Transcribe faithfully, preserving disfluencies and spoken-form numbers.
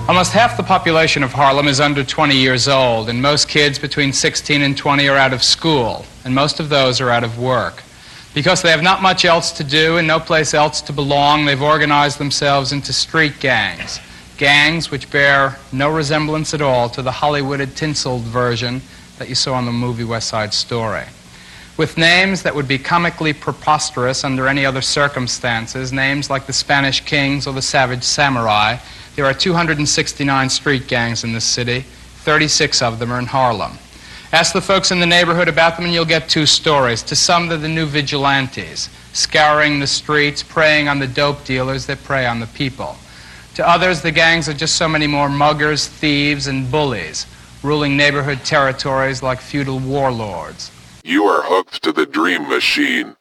Almost half the population of Harlem is under twenty years old, and most kids between sixteen and twenty are out of school, and most of those are out of work. Because they have not much else to do and no place else to belong, they've organized themselves into street gangs. Gangs which bear no resemblance at all to the Hollywooded, tinseled version that you saw in the movie West Side Story. With names that would be comically preposterous under any other circumstances, names like the Spanish Kings or the Savage Samurai, there are two hundred sixty-nine street gangs in this city. thirty-six of them are in Harlem. Ask the folks in the neighborhood about them and you'll get two stories. To some, they're the new vigilantes, scouring the streets, preying on the dope dealers that prey on the people. To others, the gangs are just so many more muggers, thieves, and bullies, ruling neighborhood territories like feudal warlords. You are hooked to the Dream Machine.